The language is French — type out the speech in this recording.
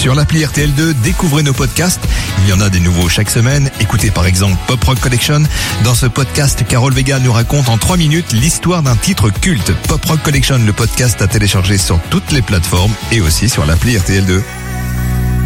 Sur l'appli RTL2, découvrez nos podcasts. Il y en a des nouveaux chaque semaine. Écoutez par exemple Pop Rock Collection. Dans ce podcast, Carole Vega nous raconte en 3 minutes l'histoire d'un titre culte. Pop Rock Collection, le podcast à télécharger sur toutes les plateformes et aussi sur l'appli RTL2.